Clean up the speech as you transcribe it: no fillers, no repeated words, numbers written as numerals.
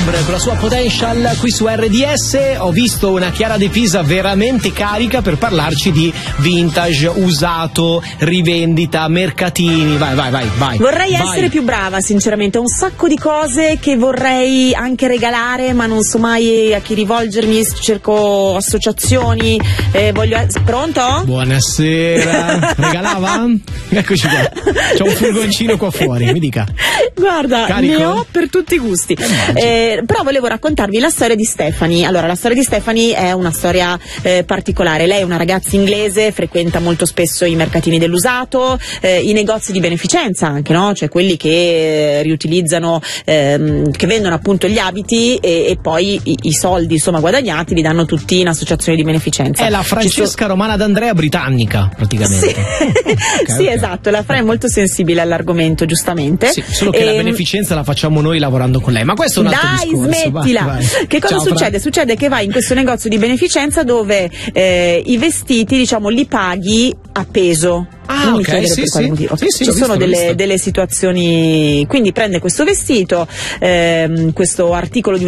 con la sua Potential qui su RDS. Ho visto una Chiara De Pisa veramente carica per parlarci di vintage, usato, rivendita, mercatini. Vai. Vorrei essere più brava, sinceramente. Ho un sacco di cose che vorrei anche regalare, ma non so mai a chi rivolgermi. Cerco associazioni. Pronto? Buonasera. Regalava? Eccoci qua. C'ho un furgoncino qua fuori, mi dica. Guarda, Carico? ne ho per tutti i gusti. Però volevo raccontarvi la storia di Stephanie. Allora, la storia di Stephanie è una storia particolare. Lei è una ragazza inglese, frequenta molto spesso i mercatini dell'usato, i negozi di beneficenza anche, no? Cioè quelli che riutilizzano, che vendono appunto gli abiti e poi i soldi insomma guadagnati li danno tutti in associazioni di beneficenza. È la Francesca Romana D'Andrea britannica, praticamente. Sì, Okay. Esatto, la Fra è molto sensibile all'argomento, giustamente. Sì, solo che la beneficenza la facciamo noi lavorando con lei, ma questo è un altro discorso. Dai, smettila! Vai. Che cosa Ciao, succede? Fra. Succede che vai in questo negozio di beneficenza dove i vestiti, diciamo, li paghi a peso. Ah, Non mi ok, chiedere sì, per quale sì. motivo. Sì, sì, Ci l'ho sono visto. delle situazioni, quindi prende questo vestito, questo articolo di